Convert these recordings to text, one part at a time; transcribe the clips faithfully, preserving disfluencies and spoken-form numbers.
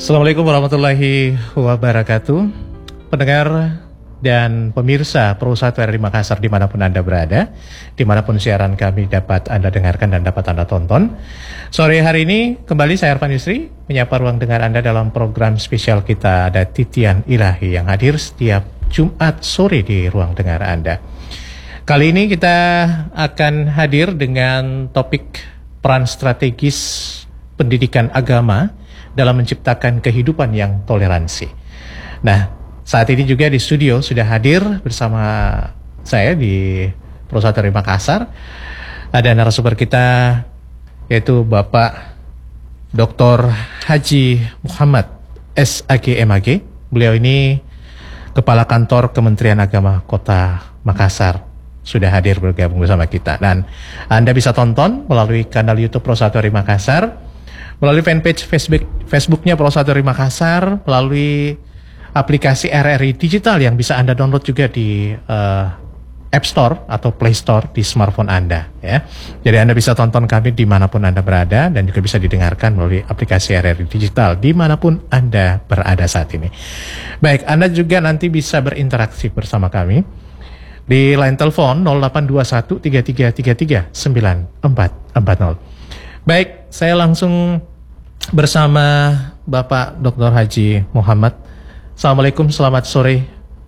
Assalamualaikum warahmatullahi wabarakatuh. Pendengar dan pemirsa Pro satu R R I Makassar dimanapun Anda berada, dimanapun siaran kami dapat Anda dengarkan dan dapat Anda tonton. Sore hari ini kembali saya Arfan Yusri menyapa ruang dengar Anda dalam program spesial kita, ada Titian Ilahi yang hadir setiap Jumat sore di ruang dengar Anda. Kali ini kita akan hadir dengan topik peran strategis pendidikan agama dalam menciptakan kehidupan yang toleransi. Nah, saat ini juga di studio sudah hadir bersama saya di Pro satu R R I Makassar. Ada narasumber kita yaitu Bapak Doktor Haji Muhammad S A G M A G. Beliau ini Kepala Kantor Kementerian Agama Kota Makassar. Sudah hadir bergabung bersama kita. Dan Anda bisa tonton melalui kanal YouTube Pro satu R R I Makassar, melalui fanpage Facebook Facebooknya Pro satu R R I Makassar, melalui aplikasi R R I Digital yang bisa Anda download juga di uh, App Store atau Play Store di smartphone Anda. Ya. Jadi Anda bisa tonton kami dimanapun Anda berada dan juga bisa didengarkan melalui aplikasi R R I Digital dimanapun Anda berada saat ini. Baik, Anda juga nanti bisa berinteraksi bersama kami di line telepon nol delapan dua satu tiga tiga tiga tiga sembilan empat empat nol. Baik, saya langsung bersama Bapak Doktor Haji Muhammad. Assalamualaikum, selamat sore.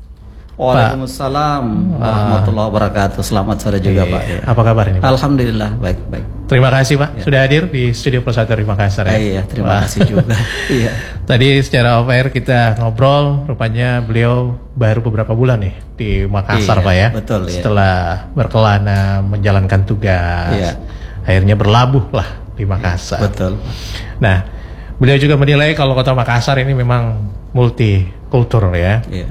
Waalaikumsalam warahmatullahi wabarakatuh. Selamat sore juga, Pak. Ya. Apa kabar ini, Pak? Alhamdulillah, baik-baik. Terima kasih, Pak, ya. Sudah hadir di studio Pro satu R R I Makassar. Ya? Iya, terima Wah. kasih juga. Iya. Tadi secara off air kita ngobrol, rupanya beliau baru beberapa bulan nih di Makassar, iya, Pak ya. Betul, ya. Setelah berkelana menjalankan tugas, iya. akhirnya berlabuh lah di Makassar. Betul. Nah, beliau juga menilai kalau kota Makassar ini memang multikultur ya. Iya.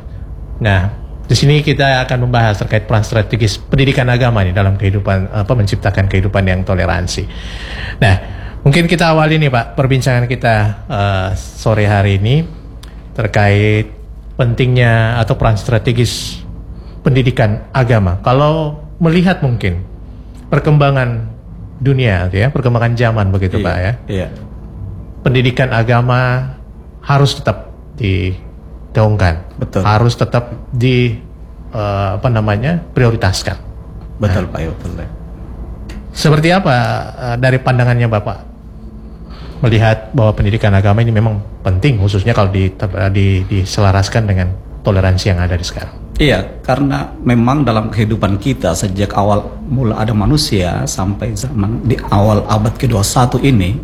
Nah, di sini kita akan membahas terkait peran strategis pendidikan agama nih dalam kehidupan, apa menciptakan kehidupan yang toleransi. Nah, mungkin kita awali nih Pak perbincangan kita uh, sore hari ini terkait pentingnya atau peran strategis pendidikan agama. Kalau melihat mungkin perkembangan dunia, ya, perkembangan zaman begitu, iya, Pak ya. Iya. Pendidikan agama harus tetap digaungkan, betul. Harus tetap di uh, apa namanya prioritaskan. Betul, nah, Pak. Betul. Seperti apa uh, dari pandangannya Bapak melihat bahwa pendidikan agama ini memang penting, khususnya kalau di, di, diselaraskan dengan toleransi yang ada di sekarang? Iya, karena memang dalam kehidupan kita sejak awal mula ada manusia sampai zaman di awal abad ke dua puluh satu ini,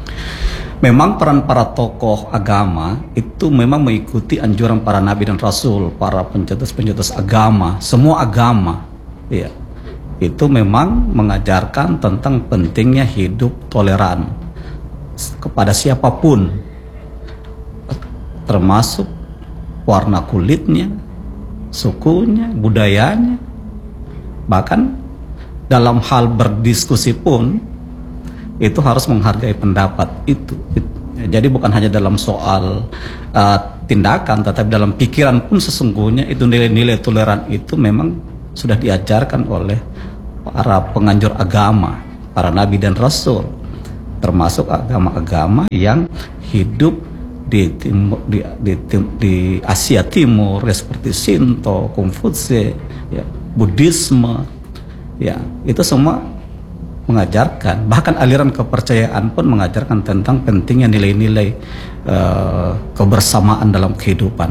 memang peran para tokoh agama itu memang mengikuti anjuran para nabi dan rasul, para pencetus-pencetus agama, semua agama. Iya, itu memang mengajarkan tentang pentingnya hidup toleran kepada siapapun, termasuk warna kulitnya, sukunya, budayanya, bahkan dalam hal berdiskusi pun itu harus menghargai pendapat itu. Jadi bukan hanya dalam soal uh, tindakan, tetapi dalam pikiran pun sesungguhnya itu nilai-nilai toleran itu memang sudah diajarkan oleh para penganjur agama, para nabi dan rasul, termasuk agama-agama yang hidup Di, timur, di, di, di Asia Timur ya, seperti Shinto, Konfutse, ya, Buddhisme, ya itu semua mengajarkan, bahkan aliran kepercayaan pun mengajarkan tentang pentingnya nilai-nilai uh, kebersamaan dalam kehidupan.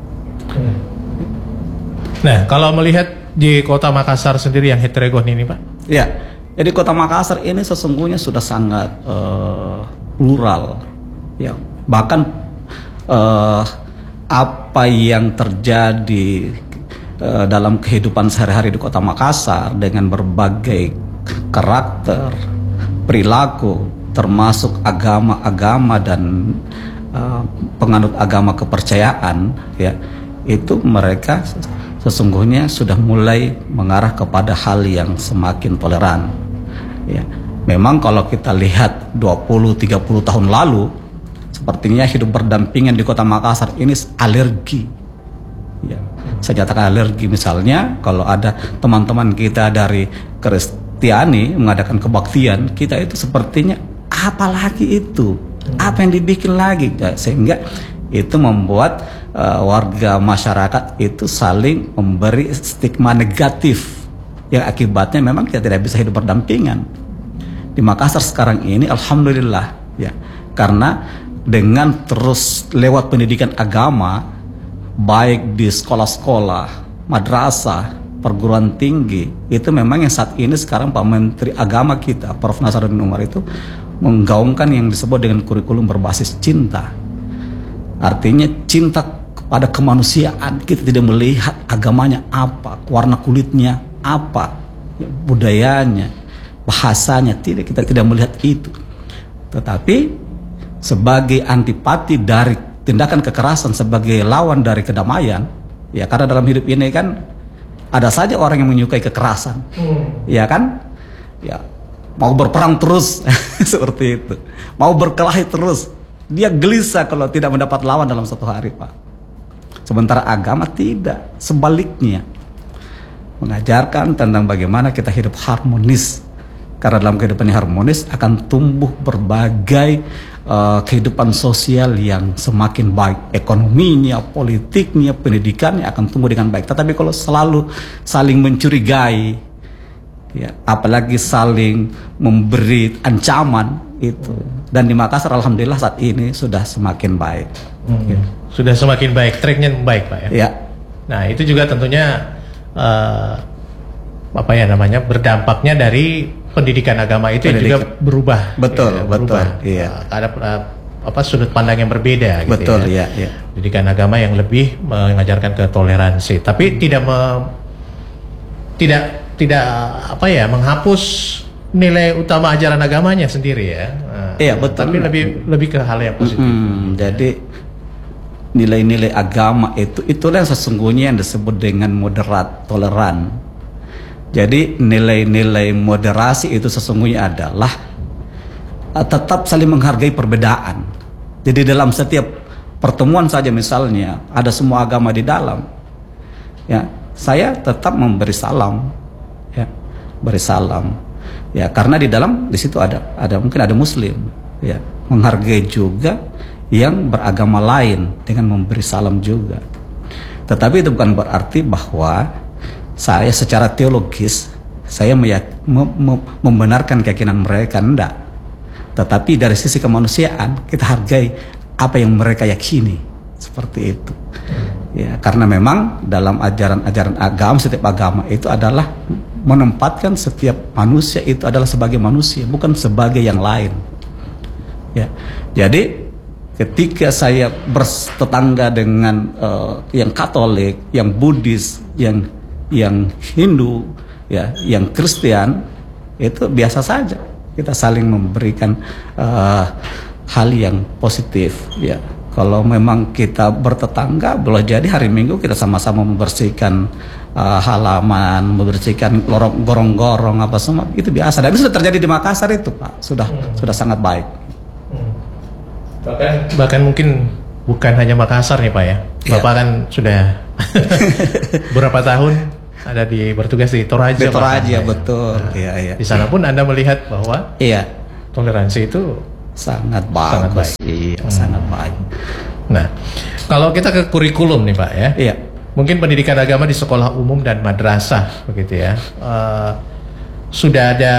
Nah, kalau melihat di kota Makassar sendiri yang heterogen ini, Pak? Ya, jadi kota Makassar ini sesungguhnya sudah sangat uh, plural, ya, bahkan Uh, apa yang terjadi uh, dalam kehidupan sehari-hari di kota Makassar dengan berbagai karakter, perilaku, termasuk agama-agama dan uh, penganut agama kepercayaan, ya, itu mereka sesungguhnya sudah mulai mengarah kepada hal yang semakin toleran. Ya, memang kalau kita lihat dua puluh tiga puluh tahun lalu, sepertinya hidup berdampingan di kota Makassar ini alergi. Ya, saya nyatakan alergi. Misalnya kalau ada teman-teman kita dari Kristiani mengadakan kebaktian, kita itu sepertinya apalagi itu, Apa yang dibikin lagi? Sehingga itu membuat uh, warga masyarakat itu saling memberi stigma negatif yang akibatnya memang kita tidak bisa hidup berdampingan. Di Makassar sekarang ini alhamdulillah ya, karena dengan terus lewat pendidikan agama baik di sekolah-sekolah, madrasah, perguruan tinggi, itu memang yang saat ini sekarang Pak Menteri Agama kita, Profesor Nasaruddin Umar itu menggaungkan yang disebut dengan kurikulum berbasis cinta. Artinya cinta kepada kemanusiaan. Kita tidak melihat agamanya apa, warna kulitnya apa, budayanya, bahasanya, tidak, kita tidak melihat itu. Tetapi sebagai antipati dari tindakan kekerasan, sebagai lawan dari kedamaian, ya karena dalam hidup ini kan ada saja orang yang menyukai kekerasan, hmm. ya kan, ya mau berperang terus seperti itu, mau berkelahi terus, dia gelisah kalau tidak mendapat lawan dalam satu hari, Pak. Sementara agama tidak, sebaliknya mengajarkan tentang bagaimana kita hidup harmonis. Karena dalam kehidupan yang harmonis akan tumbuh berbagai uh, kehidupan sosial yang semakin baik. Ekonominya, politiknya, pendidikannya akan tumbuh dengan baik. Tetapi kalau selalu saling mencurigai, ya, apalagi saling memberi ancaman itu. Dan di Makassar alhamdulillah saat ini sudah semakin baik. Hmm. Ya. Sudah semakin baik, tracknya baik, Pak ya. Ya. Nah itu juga tentunya uh, apa ya namanya berdampaknya dari pendidikan agama itu pendidikan. juga berubah. Betul, ya, betul. Berubah. Iya. Ada uh, apa sudut pandang yang berbeda. Betul, gitu ya. ya, ya. Pendidikan agama yang lebih mengajarkan ketoleransi, tapi tidak me, tidak tidak apa ya menghapus nilai utama ajaran agamanya sendiri ya. Nah, iya betul. Tapi lebih lebih ke hal yang positif. Hmm, jadi nilai-nilai agama itu itulah yang sesungguhnya yang disebut dengan moderat, toleran. Jadi nilai-nilai moderasi itu sesungguhnya adalah uh, tetap saling menghargai perbedaan. Jadi dalam setiap pertemuan saja misalnya ada semua agama di dalam, ya saya tetap memberi salam, ya beri salam, ya karena di dalam di situ ada ada mungkin ada Muslim, ya menghargai juga yang beragama lain dengan memberi salam juga. Tetapi itu bukan berarti bahwa saya secara teologis saya meyak, mem, mem, membenarkan keyakinan mereka, enggak. Tetapi dari sisi kemanusiaan kita hargai apa yang mereka yakini, seperti itu. Ya, karena memang dalam ajaran-ajaran agama, setiap agama itu adalah menempatkan setiap manusia itu adalah sebagai manusia, bukan sebagai yang lain. Ya, jadi ketika saya bertetangga dengan uh, yang Katolik, yang Buddhis, yang yang Hindu, ya, yang Kristen, itu biasa saja. Kita saling memberikan uh, hal yang positif, ya. Kalau memang kita bertetangga, boleh jadi hari Minggu kita sama-sama membersihkan uh, halaman, membersihkan lorong, gorong-gorong apa semua, itu biasa. Dan itu sudah terjadi di Makassar itu, Pak. Sudah hmm. sudah sangat baik. Hmm. Bahkan bahkan mungkin bukan hanya Makassar nih, Pak ya. Bapak ya. Kan sudah beberapa tahun ada di bertugas di Toraja. Di Toraja, ya. Betul. Nah, iya, iya. Di sana pun Anda melihat bahwa iya. toleransi itu sangat bagus. Sangat baik. Iya, hmm. sangat baik. Nah, kalau kita ke kurikulum nih Pak ya. Iya. Mungkin pendidikan agama di sekolah umum dan madrasah begitu ya. Uh, sudah ada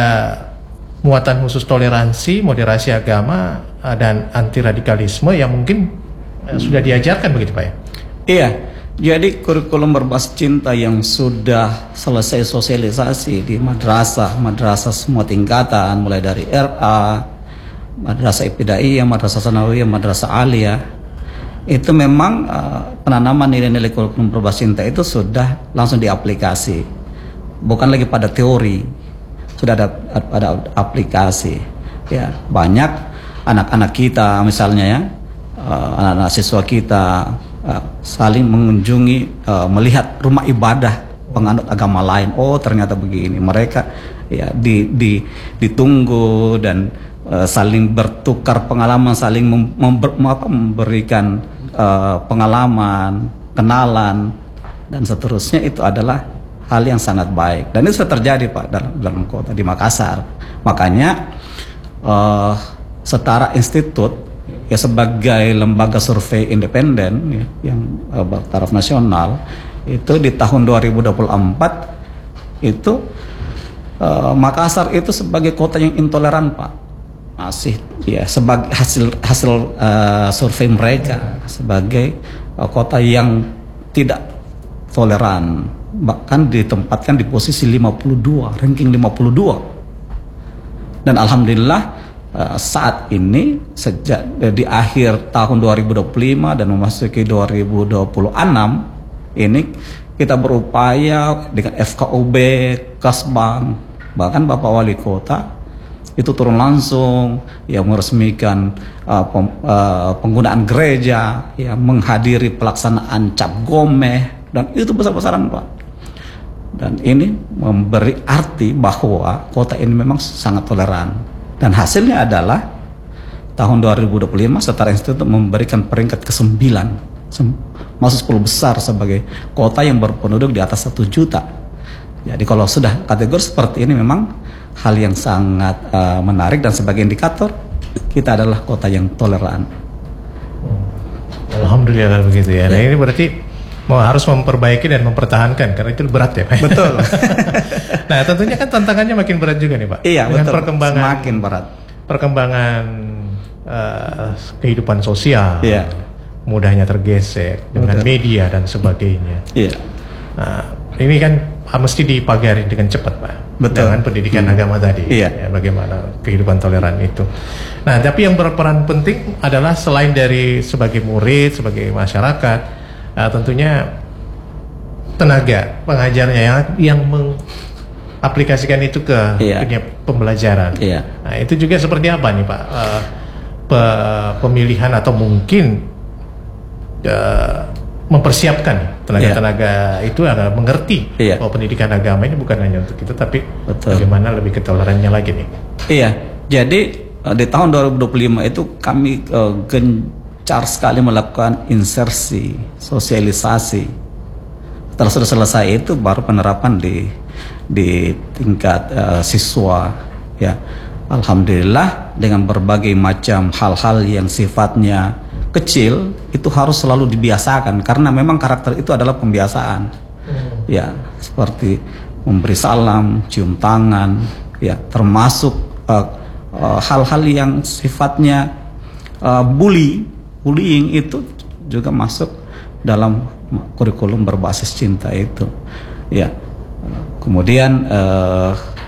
muatan khusus toleransi, moderasi agama uh, dan anti radikalisme yang mungkin uh, sudah diajarkan begitu Pak ya. Iya. Jadi kurikulum berbasis cinta yang sudah selesai sosialisasi di madrasah, madrasah semua tingkatan, mulai dari R A, madrasah ibtidaiyah, madrasah sanawiyah, madrasah aliyah, itu memang uh, penanaman nilai-nilai kurikulum berbasis cinta itu sudah langsung diaplikasi, bukan lagi pada teori, sudah ada ada aplikasi. Ya, banyak anak-anak kita misalnya ya, uh, anak-anak siswa kita Uh, saling mengunjungi, uh, melihat rumah ibadah penganut agama lain. Oh ternyata begini. Mereka ya di, di, ditunggu dan uh, saling bertukar pengalaman, saling mem, member, apa, memberikan uh, pengalaman, kenalan dan seterusnya. Itu adalah hal yang sangat baik. Dan itu sudah terjadi Pak dalam, dalam kota di Makassar. Makanya uh, setara institut ya sebagai lembaga survei independen ya, yang uh, bertaraf nasional, itu di tahun dua ribu dua puluh empat itu uh, Makassar itu sebagai kota yang intoleran, Pak. Masih ya sebagai hasil hasil uh, survei mereka sebagai uh, kota yang tidak toleran, bahkan ditempatkan di posisi lima puluh dua, ranking lima puluh dua. Dan alhamdulillah uh, saat ini sejak uh, di akhir tahun dua ribu dua puluh lima dan memasuki dua ribu dua puluh enam ini kita berupaya dengan F K U B, Kasbang, bahkan Bapak Wali Kota itu turun langsung ya meresmikan uh, pem, uh, penggunaan gereja, ya menghadiri pelaksanaan cap gomeh, dan itu besar-besaran, Pak. Dan ini memberi arti bahwa kota ini memang sangat toleran. Dan hasilnya adalah tahun dua ribu dua puluh lima Setara Institute memberikan peringkat kesembilan, masuk sepuluh besar sebagai kota yang berpenduduk di atas satu juta. Jadi kalau sudah kategori seperti ini memang hal yang sangat uh, menarik, dan sebagai indikator kita adalah kota yang toleran. Alhamdulillah begitu ya. Nah ini berarti mau harus memperbaiki dan mempertahankan, karena itu berat ya, Pak. Betul. Nah tentunya kan tantangannya makin berat juga nih, Pak. Iya, dengan betul. perkembangan Semakin berat. Perkembangan uh, kehidupan sosial, iya. mudahnya tergesek dengan Betul. media dan sebagainya. Iya. Nah ini kan mesti dipagari dengan cepat, Pak. Betul. Dengan pendidikan hmm. agama tadi. Iya. Ya, bagaimana kehidupan toleran itu. Nah tapi yang berperan penting adalah selain dari sebagai murid, sebagai masyarakat, Nah, tentunya tenaga pengajarnya yang yang mengaplikasikan itu ke iya. dunia pembelajaran. Iya. Nah, itu juga seperti apa nih, Pak? Uh, pe pemilihan atau mungkin uh, mempersiapkan tenaga-tenaga iya. itu agar mengerti iya. bahwa pendidikan agama ini bukan hanya untuk itu, tapi Betul. bagaimana lebih ketolerannya lagi nih. Iya. Jadi uh, di tahun dua ribu dua puluh lima itu kami uh, gen Car sekali melakukan insersi, sosialisasi. Setelah sudah selesai itu baru penerapan di di tingkat uh, siswa. Ya, alhamdulillah dengan berbagai macam hal-hal yang sifatnya kecil itu harus selalu dibiasakan, karena memang karakter itu adalah pembiasaan. Hmm. Ya, seperti memberi salam, cium tangan, ya termasuk uh, uh, hal-hal yang sifatnya uh, bully. Bullying itu juga masuk dalam kurikulum berbasis cinta itu, ya. Kemudian eh,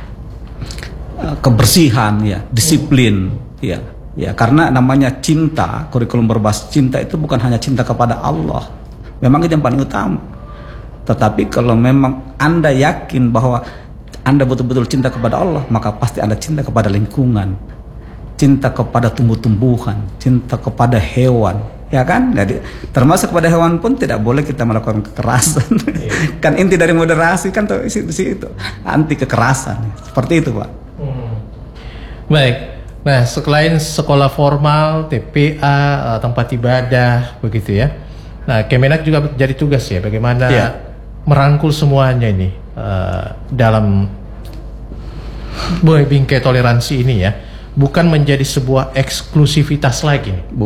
kebersihan, ya, disiplin, ya, ya. Karena namanya cinta, kurikulum berbasis cinta itu bukan hanya cinta kepada Allah, memang itu yang paling utama. Tetapi kalau memang Anda yakin bahwa Anda betul-betul cinta kepada Allah, maka pasti Anda cinta kepada lingkungan, cinta kepada tumbuh-tumbuhan, cinta kepada hewan, ya kan? Jadi termasuk kepada hewan pun tidak boleh kita melakukan kekerasan. Iya. Kan inti dari moderasi kan tuh isi, isi itu anti kekerasan, seperti itu, Pak. Hmm. Baik. Nah, selain sekolah formal, T P A, tempat ibadah, begitu ya. Nah, Kemenak juga jadi tugas ya, bagaimana iya. merangkul semuanya ini uh, dalam bingkai toleransi ini ya. Bukan menjadi sebuah eksklusivitas lagi.